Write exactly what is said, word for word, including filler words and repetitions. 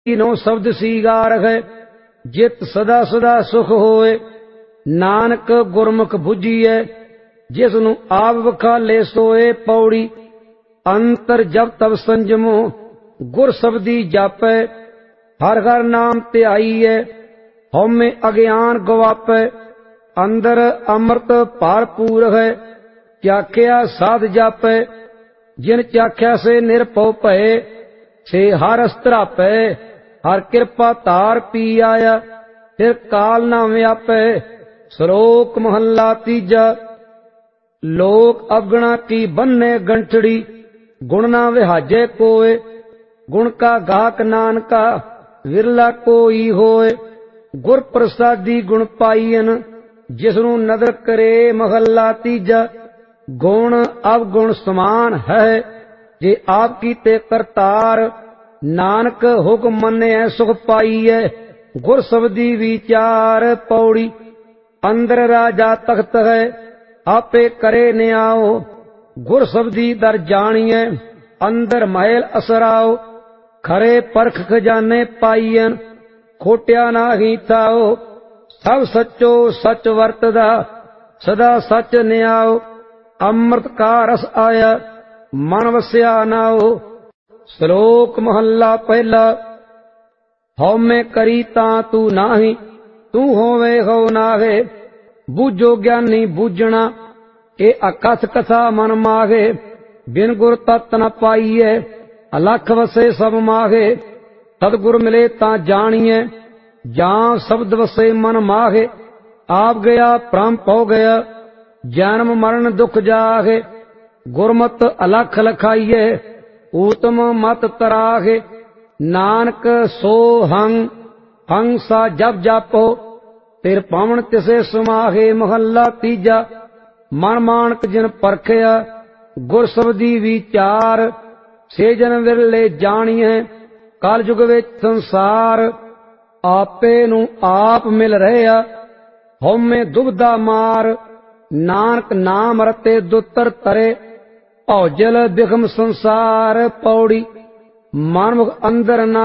No शब्द सीगार है जित सदा सदा सुख होए। नानक गुरमुख बुझीए जिसनु आप वखाले सोए। पौड़ी अंतर जब तब संजमो गुर शब्दी जापै। हर हर नाम ध्याईए हौमे अज्ञान गवापै। अंदर अमृत भरपूर है चाख्या साध जापै। जिन चाख्या से निरभउ भये से हर अस्त्रापै। हर कृपा तार पी आया फिर काल ना व्यापै। श्लोक महला तीजा। लोक अवगुणा की बन्ने गंठड़ी गुण ना विहाजे कोय। गुण का गाहक नानका विरला कोई होय। गुर प्रसादी गुण पाईन जिसनु नदर करे। महला तीजा। गुण अवगुण समान है जे आपकी ते करतार। नानक हुक्म मने सुख पाईए गुर शब्दी विचार। पौड़ी अंदर राजा तख्त है आपे करे न्याओ। गुर शब्दी दर जानिए अंदर महल असराओ। खरे परख खजाने पाईयन खोटिया नाही थाओ। सब सचो सच वरतदा सदा सच न्याओ। अमृत का रस आया मन वस्या नाओ। श्लोक महला पहला। हौमे करी तां तू नाही तू होवे हो नाहे। बूझो ज्ञानी बूझना ए अकथ कथा मन माहे। बिन गुर तत् न पाईए अलख वसे सब माहे। सतगुर मिले तां जानिए जां शब्द वसे मन माहे। आप गया प्राम पौ गया जन्म मरण दुख जाहे। गुरमत अलख लखाइए ऊतम मत तराहे। नानक सो हंग हंग सा जप जापो तिर पावन तिसे समाहे। महला तीजा। मन मानक जिन परखिया गुर शब्दी विचार। से जन विरले जानिए कल युग विच संसार। आपे नू आप मिल रहा हौमे दुबदा मार। नानक नाम रते दुतर तरे औजल बिखम संसार। पौड़ी मनमुख अंदर ना